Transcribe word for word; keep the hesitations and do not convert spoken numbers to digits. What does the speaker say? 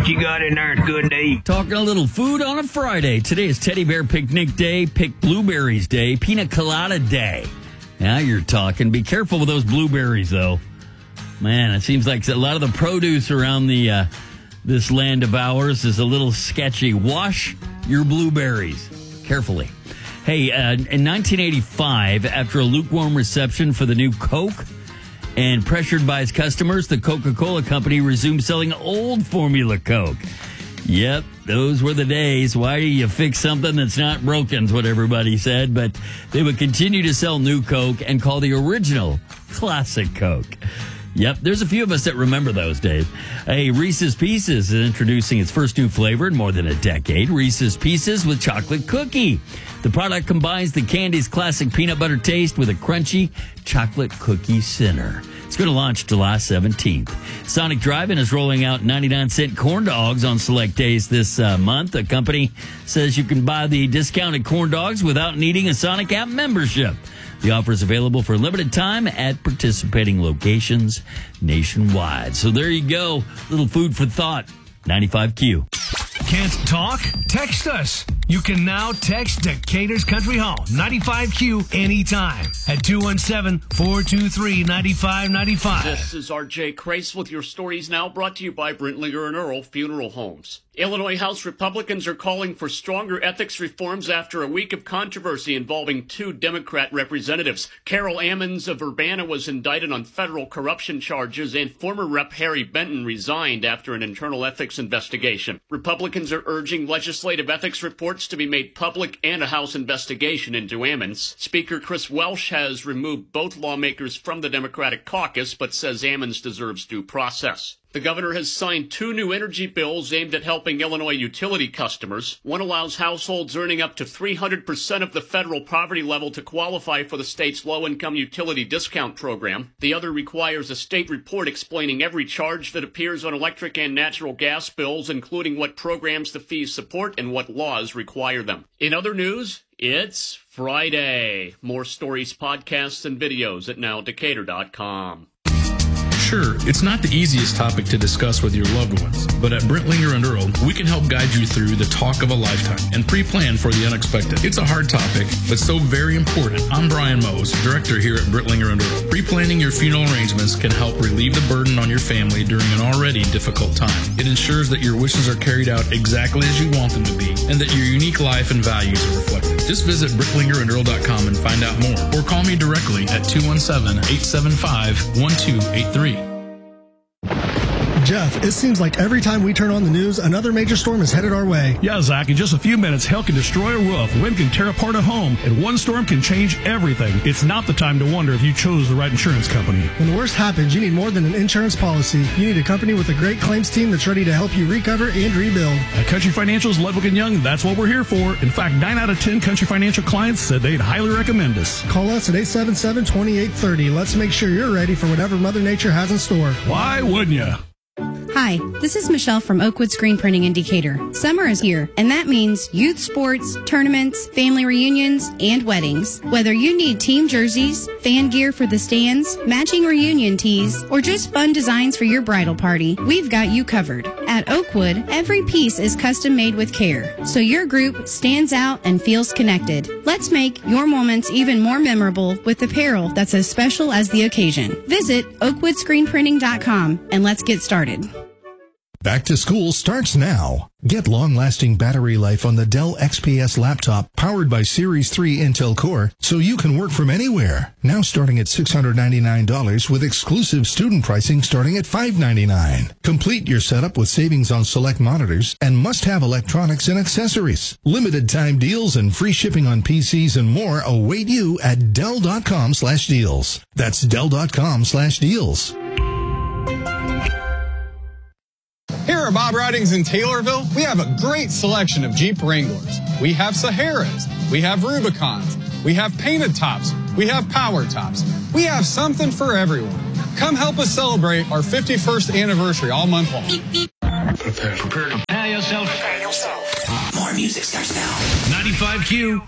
What you got in there? It's good to eat. Talking a little food on a Friday. Today is Teddy Bear Picnic Day, Pick Blueberries Day, Pina Colada Day. Now you're talking. Be careful with those blueberries, though. Man, it seems like a lot of the produce around the uh, this land of ours is a little sketchy. Wash your blueberries carefully. Hey, uh, in nineteen eighty-five, after a lukewarm reception for the new Coke and pressured by its customers, the Coca-Cola Company resumed selling old formula Coke. Yep, those were the days. Why do you fix something that's not broken, is what everybody said. But they would continue to sell new Coke and call the original Classic Coke. Yep, there's a few of us that remember those days. Hey, Reese's Pieces is introducing its first new flavor in more than a decade, Reese's Pieces with chocolate cookie. The product combines the candy's classic peanut butter taste with a crunchy chocolate cookie center. It's going to launch July seventeenth. Sonic Drive-In is rolling out ninety-nine cent corn dogs on select days this uh, month. The company says you can buy the discounted corn dogs without needing a Sonic app membership. The offer is available for a limited time at participating locations nationwide. So there you go. Little food for thought. ninety-five Q. Can't talk? Text us. You can now text Decatur's Country Hall, ninety-five Q, anytime at two one seven, four two three, nine five nine five. This is R J Crace with your stories now, brought to you by Brentlinger and Earl Funeral Homes. Illinois House Republicans are calling for stronger ethics reforms after a week of controversy involving two Democrat representatives. Carol Ammons of Urbana was indicted on federal corruption charges, and former Rep Harry Benton resigned after an internal ethics investigation. Republicans are urging legislative ethics reports to be made public and a House investigation into Ammons. Speaker Chris Welsh has removed both lawmakers from the Democratic caucus, but says Ammons deserves due process. The governor has signed two new energy bills aimed at helping Illinois utility customers. One allows households earning up to three hundred percent of the federal poverty level to qualify for the state's low-income utility discount program. The other requires a state report explaining every charge that appears on electric and natural gas bills, including what programs the fees support and what laws require them. In other news, it's Friday. More stories, podcasts, and videos at now decatur dot com. Sure, it's not the easiest topic to discuss with your loved ones, but at Brentlinger and Earl, we can help guide you through the talk of a lifetime and pre-plan for the unexpected. It's a hard topic, but so very important. I'm Brian Mose, director here at Brentlinger and Earl. Pre-planning your funeral arrangements can help relieve the burden on your family during an already difficult time. It ensures that your wishes are carried out exactly as you want them to be, and that your unique life and values are reflected. Just visit bricklinger and earl dot com and find out more, or call me directly at two one seven, eight seven five, one two eight three. Jeff, it seems like every time we turn on the news, another major storm is headed our way. Yeah, Zach, in just a few minutes, hail can destroy a roof, wind can tear apart a home, and one storm can change everything. It's not the time to wonder if you chose the right insurance company. When the worst happens, you need more than an insurance policy. You need a company with a great claims team that's ready to help you recover and rebuild. At Country Financial's Ludwig and Young, that's what we're here for. In fact, nine out of ten Country Financial clients said they'd highly recommend us. Call us at eight seven seven, two eight three zero. Let's make sure you're ready for whatever Mother Nature has in store. Why wouldn't you? Hi, this is Michelle from Oakwood Screen Printing in Decatur. Summer is here, and that means youth sports, tournaments, family reunions, and weddings. Whether you need team jerseys, fan gear for the stands, matching reunion tees, or just fun designs for your bridal party, we've got you covered. At Oakwood, every piece is custom made with care, so your group stands out and feels connected. Let's make your moments even more memorable with apparel that's as special as the occasion. Visit oakwood screen printing dot com and let's get started. Back to school starts now. Get long-lasting battery life on the Dell X P S laptop powered by Series three Intel Core so you can work from anywhere. Now starting at six hundred ninety-nine dollars with exclusive student pricing starting at five hundred ninety-nine dollars. Complete your setup with savings on select monitors and must-have electronics and accessories. Limited time deals and free shipping on P Cs and more await you at Dell dot com slash deals. That's Dell dot com slash deals. Here at Bob Ridings in Taylorville, we have a great selection of Jeep Wranglers. We have Saharas, we have Rubicons, we have painted tops, we have power tops. We have something for everyone. Come help us celebrate our fifty-first anniversary all month long. Prepare, prepare, prepare yourself. Prepare yourself. More music starts now. ninety-five Q.